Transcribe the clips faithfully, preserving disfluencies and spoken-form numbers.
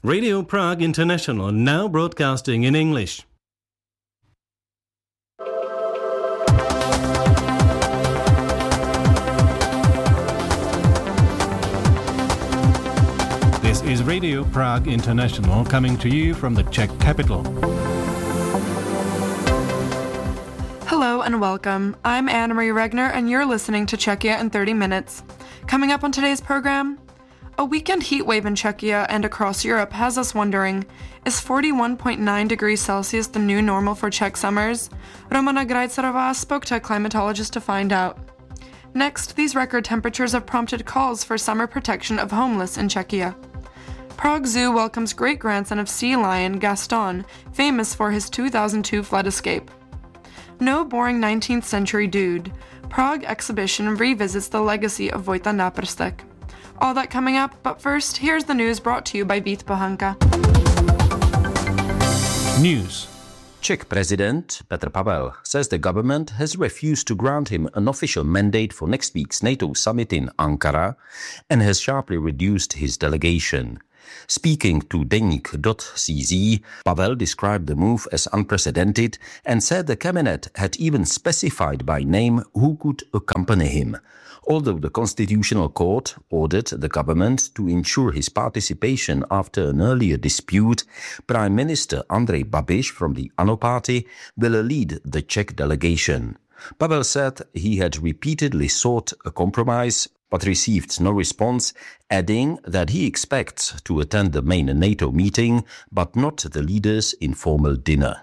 Radio Prague International, now broadcasting in English. This is Radio Prague International, coming to you from the Czech capital. Hello and welcome. I'm Anna-Marie Regner and you're listening to Czechia in thirty minutes. Coming up on today's program, a weekend heat wave in Czechia and across Europe has us wondering, is forty-one point nine degrees Celsius the new normal for Czech summers? Romana Grajcerová spoke to a climatologist to find out. Next, these record temperatures have prompted calls for summer protection of homeless in Czechia. Prague Zoo welcomes great-grandson of sea lion Gaston, famous for his two thousand two flood escape. No boring nineteenth century dude. Prague exhibition revisits the legacy of Vojta Náprstek. All that coming up, but first, here's the news brought to you by Vít Pohanka. News. Czech President Petr Pavel says the government has refused to grant him an official mandate for next week's NATO summit in Ankara and has sharply reduced his delegation. Speaking to Deník dot C Z, Pavel described the move as unprecedented and said the cabinet had even specified by name who could accompany him. Although the Constitutional Court ordered the government to ensure his participation after an earlier dispute, Prime Minister Andrej Babiš from the ANO party will lead the Czech delegation. Pavel said he had repeatedly sought a compromise, but received no response, adding that he expects to attend the main NATO meeting, but not the leaders' informal dinner.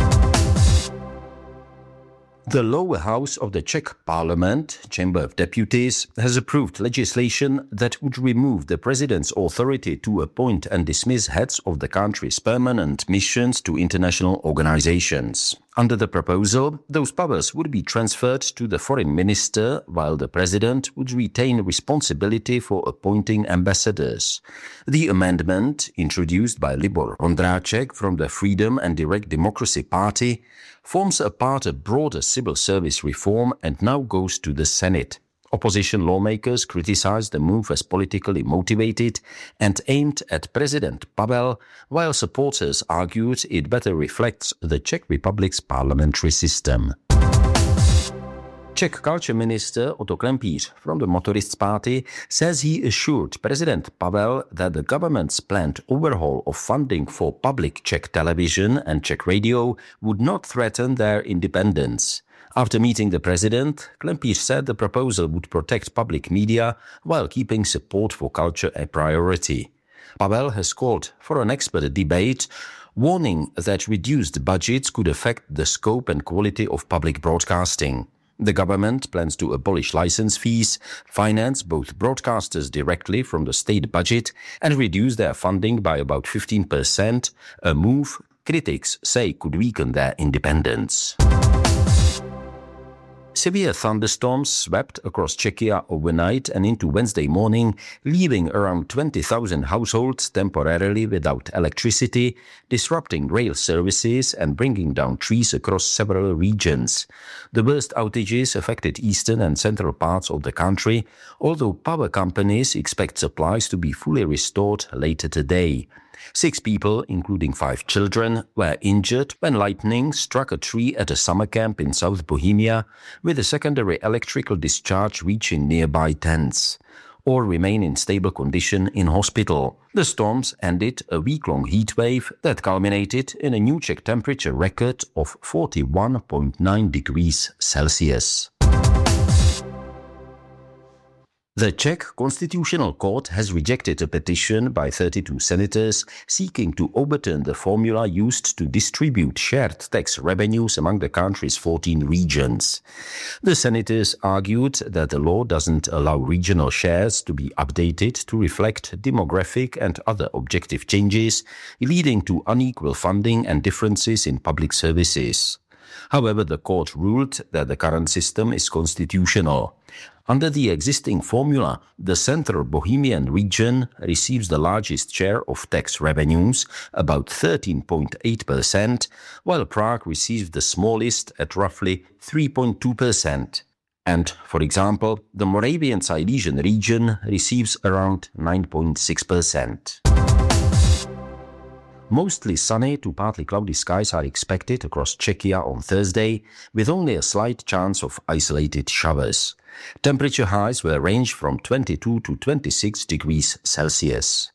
The lower house of the Czech Parliament, Chamber of Deputies, has approved legislation that would remove the president's authority to appoint and dismiss heads of the country's permanent missions to international organizations. Under the proposal, those powers would be transferred to the foreign minister, while the president would retain responsibility for appointing ambassadors. The amendment, introduced by Libor Ondráček from the Freedom and Direct Democracy Party, forms a part of broader civil service reform and now goes to the Senate. Opposition lawmakers criticized the move as politically motivated and aimed at President Pavel, while supporters argued it better reflects the Czech Republic's parliamentary system. Czech Culture Minister Otto Klempíř from the Motorists Party says he assured President Pavel that the government's planned overhaul of funding for public Czech television and Czech radio would not threaten their independence. After meeting the president, Klempíř said the proposal would protect public media while keeping support for culture a priority. Pavel has called for an expert debate, warning that reduced budgets could affect the scope and quality of public broadcasting. The government plans to abolish license fees, finance both broadcasters directly from the state budget, and reduce their funding by about fifteen percent, a move critics say could weaken their independence. Severe thunderstorms swept across Czechia overnight and into Wednesday morning, leaving around twenty thousand households temporarily without electricity, disrupting rail services and bringing down trees across several regions. The worst outages affected eastern and central parts of the country, although power companies expect supplies to be fully restored later today. Six people, including five children, were injured when lightning struck a tree at a summer camp in South Bohemia, with a secondary electrical discharge reaching nearby tents. All remain in stable condition in hospital. The storms ended a week-long heat wave that culminated in a new Czech temperature record of forty-one point nine degrees Celsius. The Czech Constitutional Court has rejected a petition by thirty-two senators seeking to overturn the formula used to distribute shared tax revenues among the country's fourteen regions. The senators argued that the law doesn't allow regional shares to be updated to reflect demographic and other objective changes, leading to unequal funding and differences in public services. However, the court ruled that the current system is constitutional. Under the existing formula, the Central Bohemian region receives the largest share of tax revenues, about thirteen point eight percent, while Prague receives the smallest at roughly three point two percent. And, for example, the Moravian Silesian region receives around nine point six percent. Mostly sunny to partly cloudy skies are expected across Czechia on Thursday, with only a slight chance of isolated showers. Temperature highs will range from twenty-two to twenty-six degrees Celsius.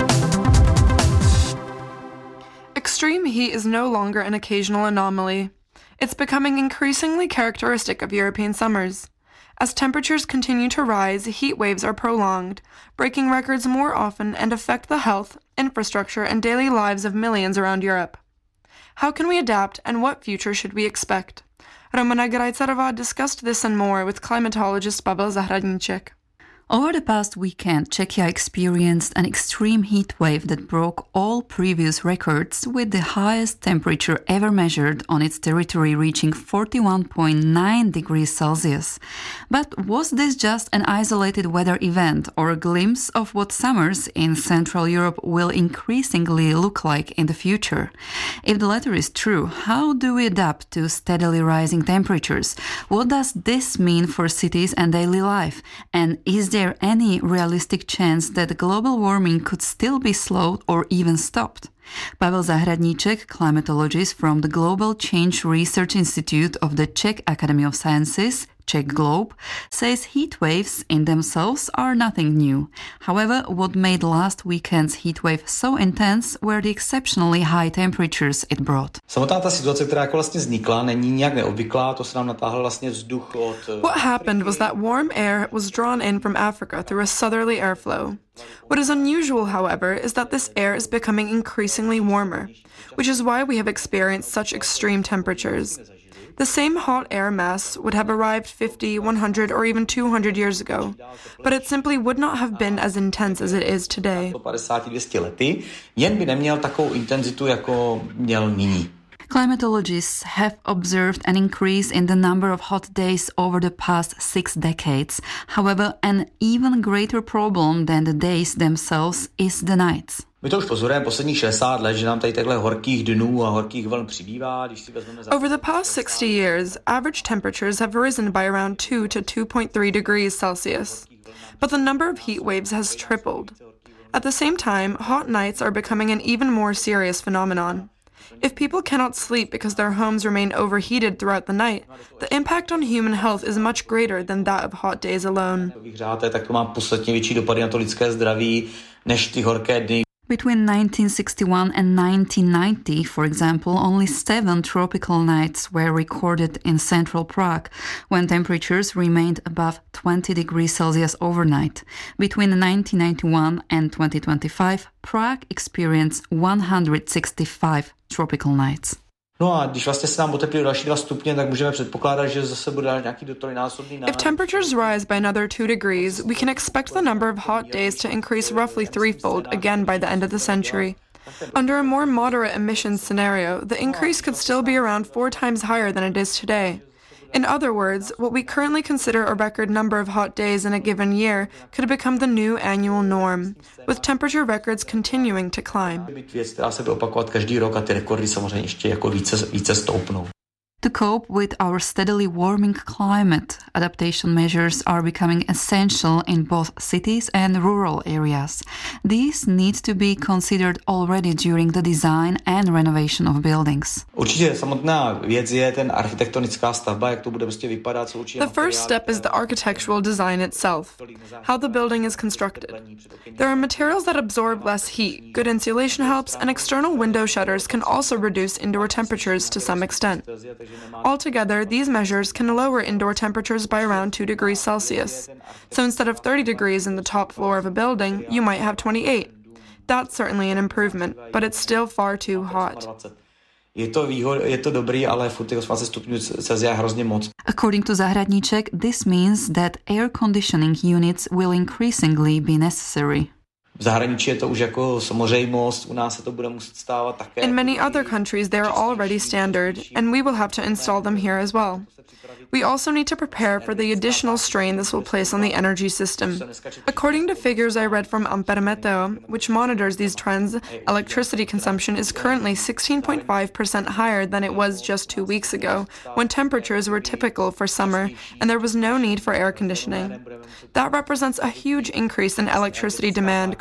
Extreme heat is no longer an occasional anomaly. It's becoming increasingly characteristic of European summers. As temperatures continue to rise, heat waves are prolonged, breaking records more often and affect the health, infrastructure, and daily lives of millions around Europe. How can we adapt, and what future should we expect? Romana Grajcarová discussed this and more with climatologist Pavel Zahradníček. Over the past weekend, Czechia experienced an extreme heat wave that broke all previous records, with the highest temperature ever measured on its territory reaching forty-one point nine degrees Celsius. But was this just an isolated weather event or a glimpse of what summers in Central Europe will increasingly look like in the future? If the latter is true, how do we adapt to steadily rising temperatures? What does this mean for cities and daily life? And is there Is there any realistic chance that global warming could still be slowed or even stopped? Pavel Zahradníček, climatologist from the Global Change Research Institute of the Czech Academy of Sciences, Czech Globe, says heat waves in themselves are nothing new. However, what made last weekend's heat wave so intense were the exceptionally high temperatures it brought. Samotná ta situace, která jako vlastně vznikla, není nějak neobvyklá, to se nám natáhl vlastně vzduch od... What happened was that warm air was drawn in from Africa through a southerly airflow. What is unusual, however, is that this air is becoming increasingly warmer, which is why we have experienced such extreme temperatures. The same hot air mass would have arrived fifty, one hundred, or even two hundred years ago, but it simply would not have been as intense as it is today. padesát dvě stě lety, jen by neměl takovou intenzitu, jako měl nyní. Climatologists have observed an increase in the number of hot days over the past six decades. However, an even greater problem than the days themselves is the nights. My to už pozorujeme posledních šedesát let, že nám tady takhle horkých dnů a horkých vln přibývá. Když si vezmeme za... Over the past sixty years, average temperatures have risen by around two to two point three degrees Celsius. But the number of heat waves has tripled. At the same time, hot nights are becoming an even more serious phenomenon. If people cannot sleep because their homes remain overheated throughout the night, the impact on human health is much greater than that of hot days alone. Tak to má podstatně větší dopady na to lidské zdraví, než ty horké dny. Between nineteen sixty-one and nineteen ninety, for example, only seven tropical nights were recorded in central Prague, when temperatures remained above twenty degrees Celsius overnight. Between nineteen ninety-one and twenty twenty-five, Prague experienced one hundred sixty-five tropical nights. No a když vlastně se nám oteplí další dva stupně, tak můžeme předpokládat, že zase bude nějaký dotrojnásobný nárůst. If temperatures rise by another two degrees, we can expect the number of hot days to increase roughly threefold again by the end of the century. Under a more moderate emissions scenario, the increase could still be around four times higher than it is today. In other words, what we currently consider a record number of hot days in a given year could become the new annual norm, with temperature records continuing to climb. Věc, která se bude opakovat každý rok a ty rekordy samozřejmě ještě jako více, více stoupnou. To cope with our steadily warming climate, adaptation measures are becoming essential in both cities and rural areas. These need to be considered already during the design and renovation of buildings. Určitě samotná věc je ten architektonická stavba, jak to bude prostě vypadat, co určitě. The first step is the architectural design itself, how the building is constructed. There are materials that absorb less heat, good insulation helps, and external window shutters can also reduce indoor temperatures to some extent. Altogether, these measures can lower indoor temperatures by around two degrees Celsius. So instead of thirty degrees in the top floor of a building, you might have twenty-eight. That's certainly an improvement, but it's still far too hot. Je to výhod, je to dobrý, ale furt těch osmnáct stupňů Celsia je hrozně moc. According to Zahradníček, this means that air conditioning units will increasingly be necessary. V zahraničí je to už jako samozřejmost, u nás se to bude muset stávat také. In many other countries, they are already standard, and we will have to install them here as well. We also need to prepare for the additional strain this will place on the energy system. According to figures I read from Ampermeteo, which monitors these trends, electricity consumption is currently sixteen point five percent higher than it was just two weeks ago, when temperatures were typical for summer and there was no need for air conditioning. That represents a huge increase in electricity demand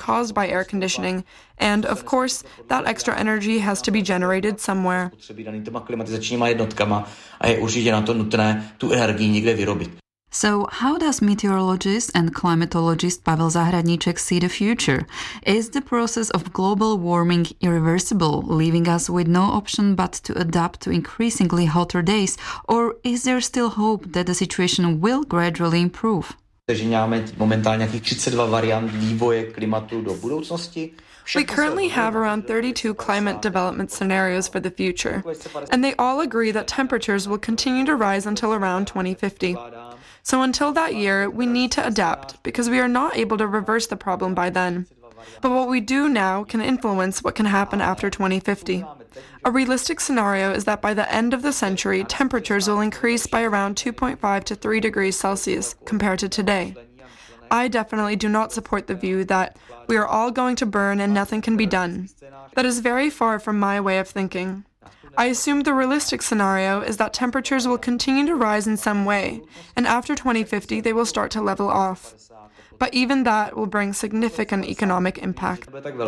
caused by air conditioning, and, of course, that extra energy has to be generated somewhere. So, how does meteorologist and climatologist Pavel Zahradníček see the future? Is the process of global warming irreversible, leaving us with no option but to adapt to increasingly hotter days? Or is there still hope that the situation will gradually improve? We currently have around thirty-two climate development scenarios for the future, and they all agree that temperatures will continue to rise until around twenty fifty. So until that year, we need to adapt, because we are not able to reverse the problem by then. But what we do now can influence what can happen after twenty fifty. A realistic scenario is that by the end of the century, temperatures will increase by around two point five to three degrees Celsius compared to today. I definitely do not support the view that we are all going to burn and nothing can be done. That is very far from my way of thinking. I assume the realistic scenario is that temperatures will continue to rise in some way, and after twenty fifty they will start to level off. But even that will bring significant economic impact.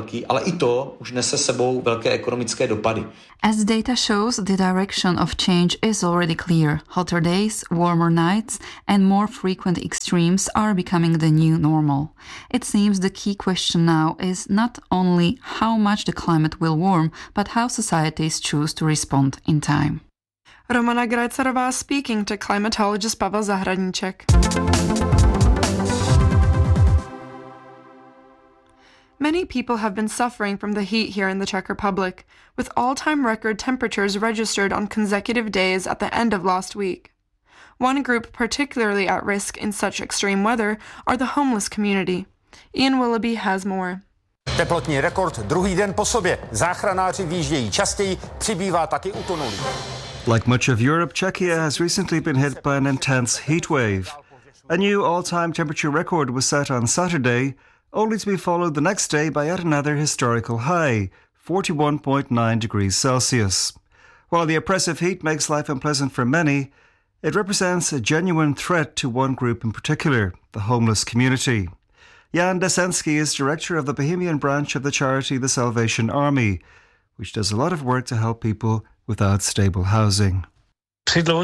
As data shows, the direction of change is already clear. Hotter days, warmer nights, and more frequent extremes are becoming the new normal. It seems the key question now is not only how much the climate will warm, but how societies choose to respond in time. Romana Grajcarová speaking to climatologist Pavel Zahradníček. Many people have been suffering from the heat here in the Czech Republic, with all-time record temperatures registered on consecutive days at the end of last week. One group particularly at risk in such extreme weather are the homeless community. Ian Willoughby has more. Teplotní rekord druhý den po sobě. Záchranáři výjíždějí častěji, přibývá taky utonulých. Like much of Europe, Czechia has recently been hit by an intense heat wave. A new all-time temperature record was set on Saturday, only to be followed the next day by yet another historical high, forty-one point nine degrees Celsius. While the oppressive heat makes life unpleasant for many, it represents a genuine threat to one group in particular, the homeless community. Jan Desensky is director of the Bohemian branch of the charity The Salvation Army, which does a lot of work to help people without stable housing. During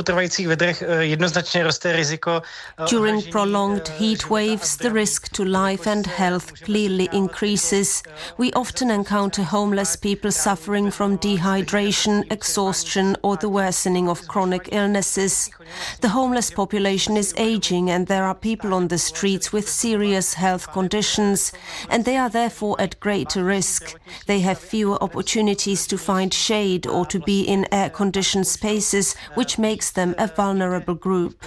prolonged heat waves, the risk to life and health clearly increases. We often encounter homeless people suffering from dehydration, exhaustion, or the worsening of chronic illnesses. The homeless population is aging, and there are people on the streets with serious health conditions, and they are therefore at greater risk. They have fewer opportunities to find shade or to be in air-conditioned spaces, which makes them a vulnerable group.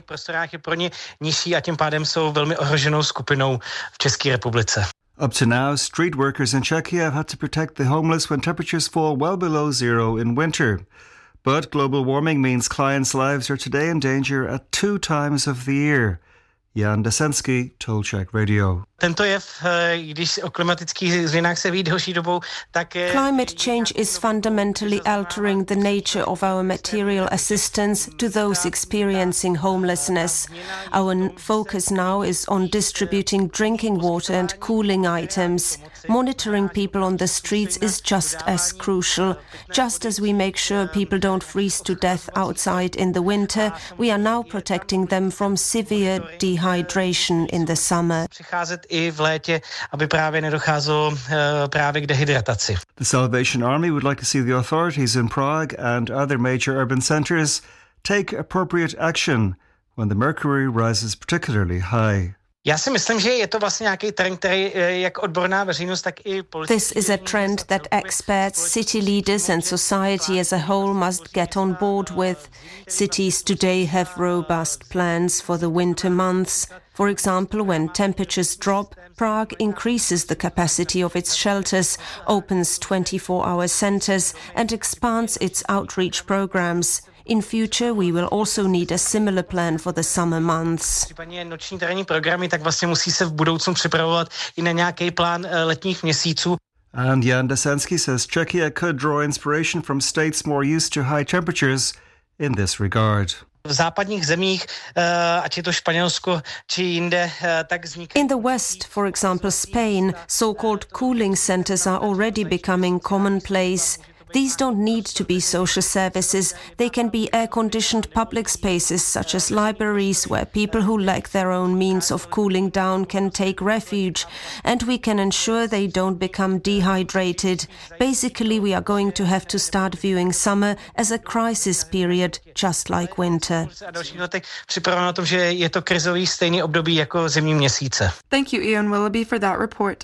Up to now, street workers in Czechia have had to protect the homeless when temperatures fall well below zero in winter. But global warming means clients' lives are today in danger at two times of the year. Jan Desensky told Czech Radio. Climate change is fundamentally altering the nature of our material assistance to those experiencing homelessness. Our focus now is on distributing drinking water and cooling items. Monitoring people on the streets is just as crucial. Just as we make sure people don't freeze to death outside in the winter, we are now protecting them from severe dehydration in the summer. I v létě, aby právě nedocházelo právě k dehydrataci. The Salvation Army would like to see the authorities in Prague and other major urban centres take appropriate action when the mercury rises particularly high. Já si myslím, že je to vlastně nějaký trend, který jak odborná veřejnost, tak i politici. This is a trend that experts, city leaders and society as a whole must get on board with. Cities today have robust plans for the winter months. For example, when temperatures drop, Prague increases the capacity of its shelters, opens twenty-four hour centres and expands its outreach programs. In future, we will also need a similar plan for the summer months. Případně noční terénní programy, tak vlastně musí se v budoucnu připravovat i na nějaký plán letních měsíců. And Jan Desensky says Czechia could draw inspiration from states more used to high temperatures in this regard. v západních zemích, ať je to Španělsko či jinde, tak vznikají. In the West, for example Spain, so-called cooling centers are already becoming commonplace. These don't need to be social services. They can be air-conditioned public spaces such as libraries where people who lack their own means of cooling down can take refuge, and we can ensure they don't become dehydrated. Basically, we are going to have to start viewing summer as a crisis period, just like winter. Připraveno na tom, že je to krizový stejný období jako zimní měsíce. Thank you, Ian Willoughby, for that report.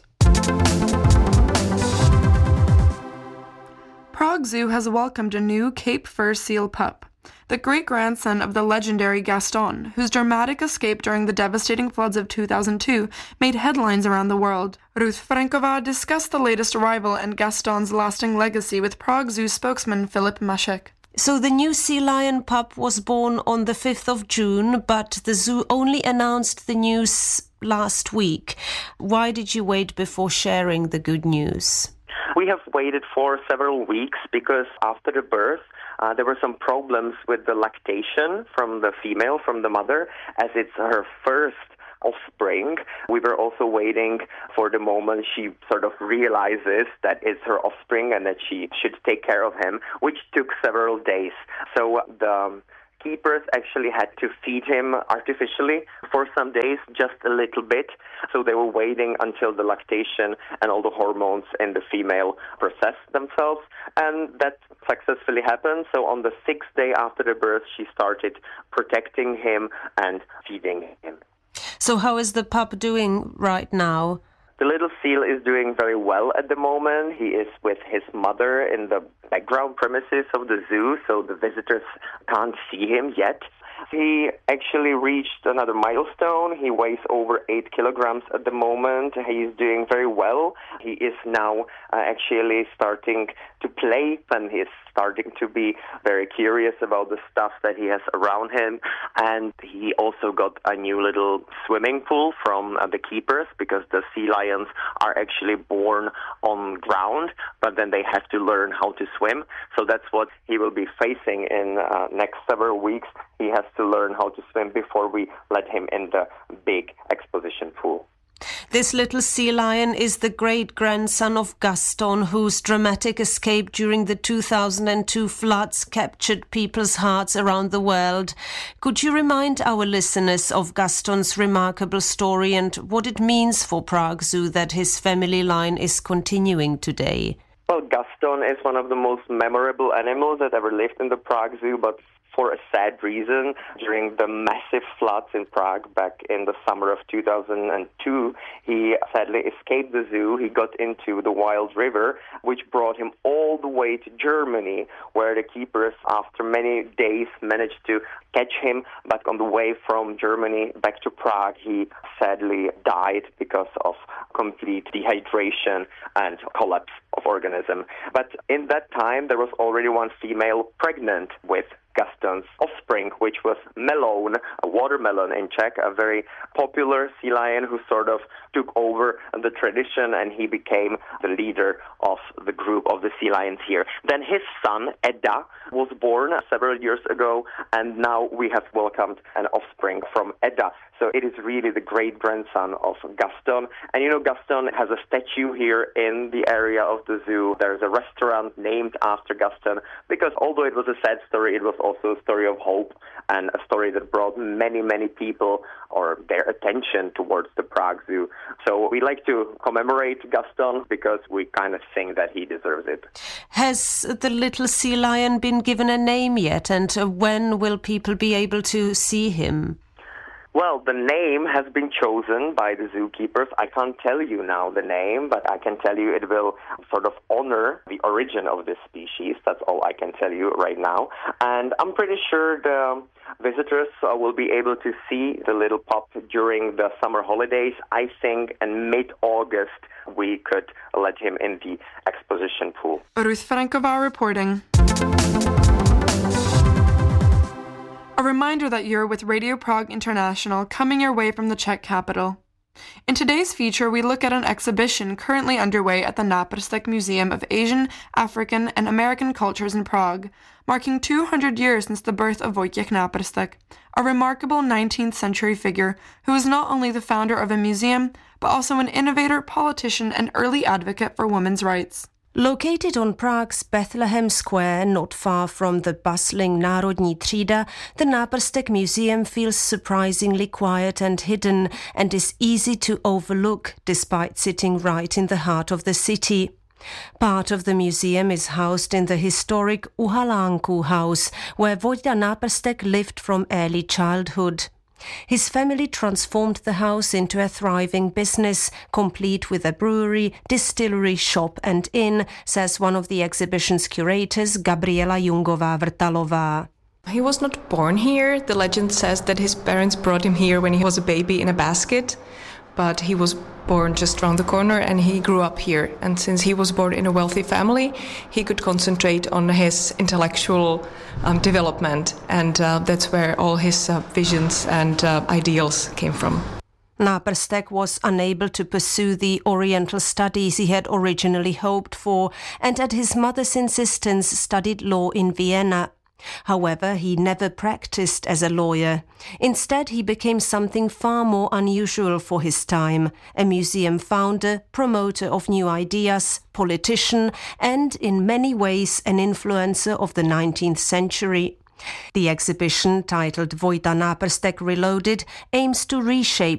Prague Zoo has welcomed a new Cape fur seal pup. The great-grandson of the legendary Gaston, whose dramatic escape during the devastating floods of two thousand two made headlines around the world. Ruth Franková discussed the latest arrival and Gaston's lasting legacy with Prague Zoo spokesman Filip Mašek. So the new sea lion pup was born on the fifth of June, but the zoo only announced the news last week. Why did you wait before sharing the good news? We have waited for several weeks because after the birth, uh, there were some problems with the lactation from the female, from the mother, as it's her first offspring. We were also waiting for the moment she sort of realizes that it's her offspring and that she should take care of him, which took several days. So the keepers actually had to feed him artificially for some days, just a little bit. So they were waiting until the lactation and all the hormones in the female processed themselves. And that successfully happened. So on the sixth day after the birth, she started protecting him and feeding him. So how is the pup doing right now? The little seal is doing very well at the moment. He is with his mother in the background premises of the zoo, so the visitors can't see him yet. He actually reached another milestone. He weighs over eight kilograms at the moment. He is doing very well. He is now uh, actually starting to play, and he is starting to be very curious about the stuff that he has around him. And he also got a new little swimming pool from uh, the keepers, because the sea lions are actually born on ground, but then they have to learn how to swim. So that's what he will be facing in uh, next several weeks. He has to learn how to swim before we let him in the big exposition pool. This little sea lion is the great-grandson of Gaston, whose dramatic escape during the two thousand two floods captured people's hearts around the world. Could you remind our listeners of Gaston's remarkable story and what it means for Prague Zoo that his family line is continuing today? Well, Gaston is one of the most memorable animals that ever lived in the Prague Zoo, but for a sad reason. During the massive floods in Prague back in the summer of two thousand two, he sadly escaped the zoo. He got into the Wild River, which brought him all the way to Germany, where the keepers, after many days, managed to catch him. But on the way from Germany back to Prague, he sadly died because of complete dehydration and collapse of organism. But in that time, there was already one female pregnant with Gaston's offspring, which was Melon, a watermelon in Czech, a very popular sea lion who sort of took over the tradition, and he became the leader of the group of the sea lions here. Then his son, Edda, was born several years ago, and now we have welcomed an offspring from Edda. So it is really the great-grandson of Gaston. And you know, Gaston has a statue here in the area of the zoo. There's a restaurant named after Gaston, because although it was a sad story, it was also a story of hope and a story that brought many, many people or their attention towards the Prague Zoo. So we like to commemorate Gaston because we kind of think that he deserves it. Has the little sea lion been given a name yet? And when will people be able to see him? Well, the name has been chosen by the zookeepers. I can't tell you now the name, but I can tell you it will sort of honor the origin of this species. That's all I can tell you right now. And I'm pretty sure the visitors uh, will be able to see the little pup during the summer holidays. I think in mid-August we could let him in the exposition pool. Ruth Franková reporting. A reminder that you're with Radio Prague International, coming your way from the Czech capital. In today's feature, we look at an exhibition currently underway at the Náprstek Museum of Asian, African, and American Cultures in Prague, marking two hundred years since the birth of Wojciech Náprstek, a remarkable nineteenth century figure who was not only the founder of a museum, but also an innovator, politician, and early advocate for women's rights. Located on Prague's Bethlehem Square, not far from the bustling Národní třída, the Náprstek Museum feels surprisingly quiet and hidden and is easy to overlook despite sitting right in the heart of the city. Part of the museum is housed in the historic Uhalánku house, where Vojta Náprstek lived from early childhood. His family transformed the house into a thriving business, complete with a brewery, distillery, shop and inn, says one of the exhibition's curators, Gabriela Jungová-Vrtalová. He was not born here. The legend says that his parents brought him here when he was a baby in a basket, but he was born just around the corner and he grew up here. And since he was born in a wealthy family, he could concentrate on his intellectual um, development, and uh, that's where all his uh, visions and uh, ideals came from. Náprstek was unable to pursue the Oriental studies he had originally hoped for, and at his mother's insistence studied law in Vienna. However, he never practiced as a lawyer. Instead, he became something far more unusual for his time, a museum founder, promoter of new ideas, politician, and in many ways an influencer of the nineteenth century. The exhibition, titled Vojta Náprstek Reloaded, aims to reshape